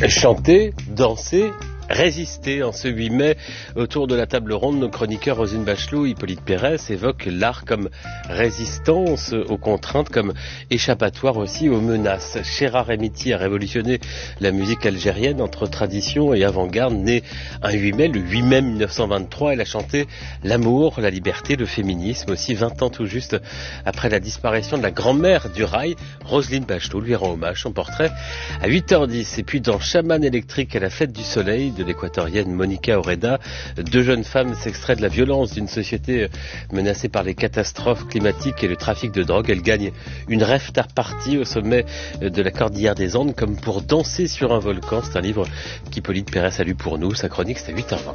Chanter, danser, résister. En ce 8 mai, autour de la table ronde, nos chroniqueurs Roselyne Bachelot, Hippolyte Pérès évoquent l'art comme résistance aux contraintes, comme échappatoire aussi aux menaces. Chera Remiti a révolutionné la musique algérienne entre tradition et avant-garde. Née un 8 mai, le 8 mai 1923, elle a chanté l'amour, la liberté, le féminisme. Aussi 20 ans tout juste après la disparition de la grand-mère du rail, Roselyne Bachelot lui rend hommage. Son portrait à 8h10. Et puis dans Chaman électrique à la fête du soleil de l'équatorienne Monica Oreda, deux jeunes femmes s'extraient de la violence d'une société menacée par les catastrophes climatiques et le trafic de drogue. Elles gagnent une rafta party au sommet de la Cordillère des Andes comme pour danser sur un volcan. C'est un livre qu'Hippolyte Pérès a lu pour nous. Sa chronique, c'est à 8h20.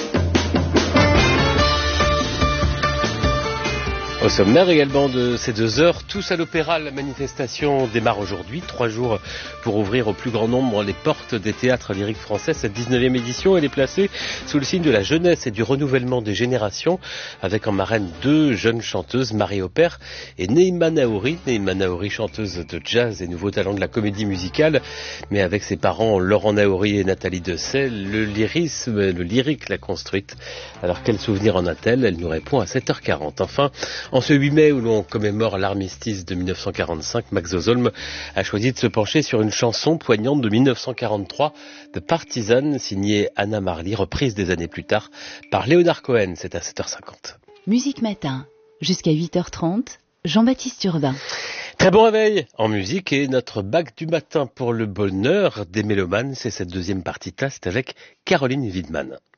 Au sommaire également de ces 2 heures, tous à l'opéra. La manifestation démarre aujourd'hui, 3 jours pour ouvrir au plus grand nombre les portes des théâtres lyriques français. Cette 19e édition, elle est placée sous le signe de la jeunesse et du renouvellement des générations, avec en marraine 2 jeunes chanteuses, Marie Opère et Neima Naouri. Neima Naouri, chanteuse de jazz et nouveau talent de la comédie musicale, mais avec ses parents Laurent Naouri et Nathalie Dessay, le lyrique l'a construite. Alors quel souvenir en a-t-elle? Elle nous répond à 7h40. Enfin, en ce 8 mai où l'on commémore l'armistice de 1945, Max Zozolm a choisi de se pencher sur une chanson poignante de 1943 de Partisan, signée Anna Marley, reprise des années plus tard par Léonard Cohen. C'est à 7h50. Musique Matin, jusqu'à 8h30, Jean-Baptiste Urbain. Très bon réveil en musique et notre bac du matin pour le bonheur des mélomanes, c'est cette deuxième partie-là, c'est avec Caroline Widman.